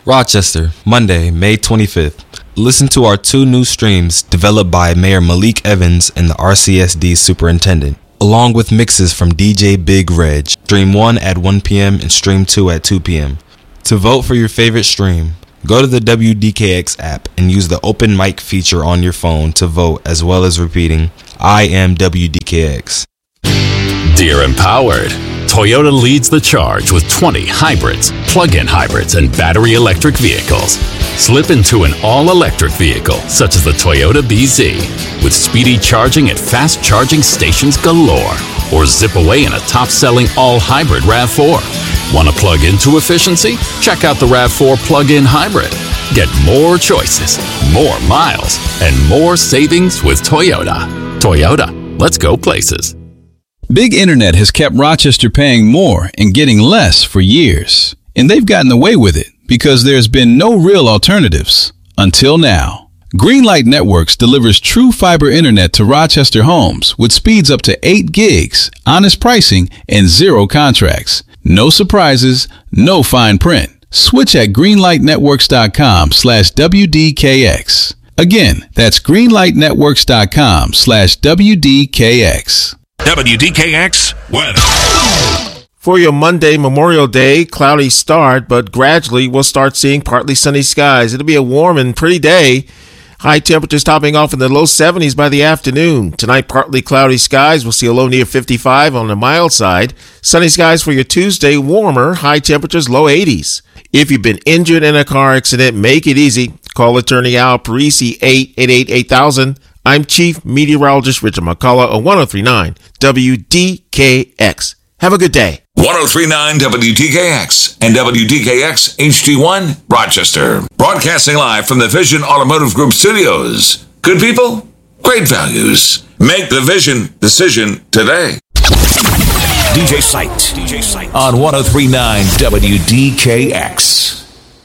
Rochester, Monday, May 25th. Listen to our 2 new streams developed by Mayor Malik Evans and the RCSD Superintendent, along with mixes from DJ Big Reg. Stream 1 at 1 p.m. and Stream 2 at 2 p.m. To vote for your favorite stream, go to the WDKX app and use the open mic feature on your phone to vote, as well as repeating, I am WDKX. Dear Empowered, Toyota leads the charge with 20 hybrids, plug-in hybrids, and battery electric vehicles. Slip into an all-electric vehicle, such as the Toyota BZ, with speedy charging at fast charging stations galore. Or zip away in a top-selling all-hybrid RAV4. Want to plug into efficiency? Check out the RAV4 plug-in hybrid. Get more choices, more miles, and more savings with Toyota. Toyota, let's go places. Big Internet has kept Rochester paying more and getting less for years. And they've gotten away with it because there's been no real alternatives. Until now. Greenlight Networks delivers true fiber internet to Rochester homes with speeds up to 8 gigs, honest pricing, and 0 contracts. No surprises, no fine print. Switch at greenlightnetworks.com/WDKX. Again, that's greenlightnetworks.com/WDKX. WDKX weather. For your Monday, Memorial Day, cloudy start, but gradually we'll start seeing partly sunny skies. It'll be a warm and pretty day. High temperatures topping off in the low 70s by the afternoon. Tonight, partly cloudy skies. We'll see a low near 55 on the mild side. Sunny skies for your Tuesday, warmer, high temperatures, low 80s. If you've been injured in a car accident, make it easy. Call attorney Al Parisi, 888-8000. I'm Chief Meteorologist Richard McCullough on 1039 WDKX. Have a good day. 1039 WDKX and WDKX HD1 Rochester. Broadcasting live from the Vision Automotive Group studios. Good people, great values. Make the Vision decision today. DJ Sight on 1039 WDKX.